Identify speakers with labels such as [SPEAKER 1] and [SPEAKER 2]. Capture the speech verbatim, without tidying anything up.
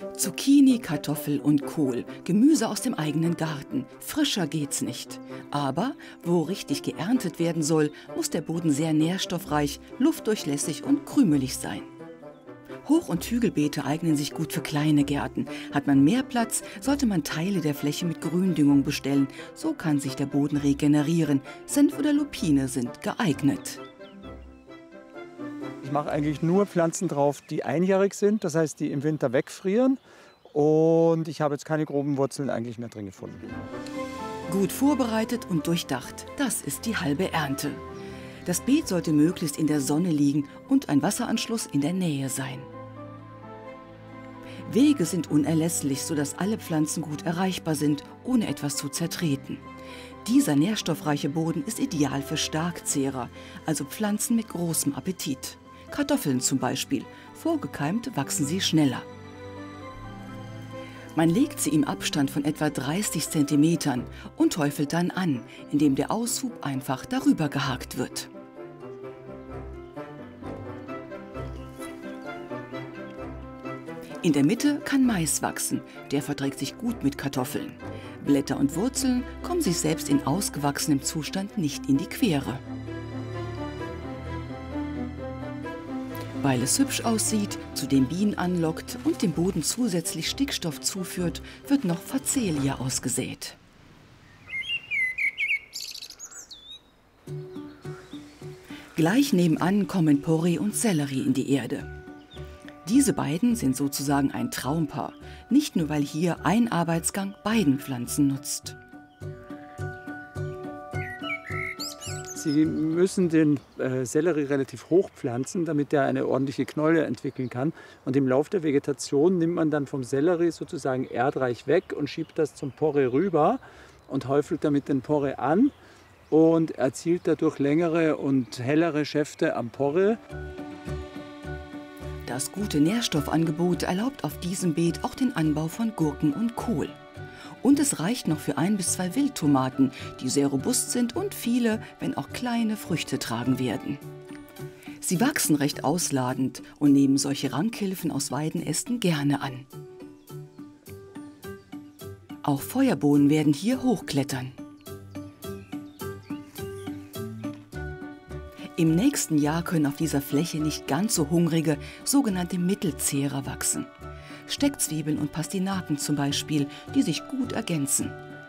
[SPEAKER 1] Zucchini, Kartoffel und Kohl, Gemüse aus dem eigenen Garten. Frischer geht's nicht. Aber wo richtig geerntet werden soll, muss der Boden sehr nährstoffreich, luftdurchlässig und krümelig sein. Hoch- und Hügelbeete eignen sich gut für kleine Gärten. Hat man mehr Platz, sollte man Teile der Fläche mit Gründüngung bestellen. So kann sich der Boden regenerieren. Senf oder Lupine sind geeignet.
[SPEAKER 2] Ich mache eigentlich nur Pflanzen drauf, die einjährig sind, das heißt, die im Winter wegfrieren. Und ich habe jetzt keine groben Wurzeln eigentlich mehr drin gefunden.
[SPEAKER 1] Gut vorbereitet und durchdacht, das ist die halbe Ernte. Das Beet sollte möglichst in der Sonne liegen und ein Wasseranschluss in der Nähe sein. Wege sind unerlässlich, sodass alle Pflanzen gut erreichbar sind, ohne etwas zu zertreten. Dieser nährstoffreiche Boden ist ideal für Starkzehrer, also Pflanzen mit großem Appetit. Kartoffeln zum Beispiel. Vorgekeimt wachsen sie schneller. Man legt sie im Abstand von etwa dreißig Zentimetern und häufelt dann an, indem der Aushub einfach darüber gehakt wird. In der Mitte kann Mais wachsen, der verträgt sich gut mit Kartoffeln. Blätter und Wurzeln kommen sich selbst in ausgewachsenem Zustand nicht in die Quere. Weil es hübsch aussieht, zudem Bienen anlockt und dem Boden zusätzlich Stickstoff zuführt, wird noch Facelia ausgesät. Gleich nebenan kommen Porree und Sellerie in die Erde. Diese beiden sind sozusagen ein Traumpaar, nicht nur weil hier ein Arbeitsgang beiden Pflanzen nutzt.
[SPEAKER 2] Sie müssen den äh, Sellerie relativ hoch pflanzen, damit er eine ordentliche Knolle entwickeln kann. Und im Laufe der Vegetation nimmt man dann vom Sellerie sozusagen erdreich weg und schiebt das zum Porree rüber und häufelt damit den Porree an und erzielt dadurch längere und hellere Schäfte am Porree.
[SPEAKER 1] Das gute Nährstoffangebot erlaubt auf diesem Beet auch den Anbau von Gurken und Kohl. Und es reicht noch für ein bis zwei Wildtomaten, die sehr robust sind und viele, wenn auch kleine, Früchte tragen werden. Sie wachsen recht ausladend und nehmen solche Rankhilfen aus Weidenästen gerne an. Auch Feuerbohnen werden hier hochklettern. Im nächsten Jahr können auf dieser Fläche nicht ganz so hungrige, sogenannte Mittelzehrer wachsen. Steckzwiebeln und Pastinaken zum Beispiel, die sich gut ergänzen.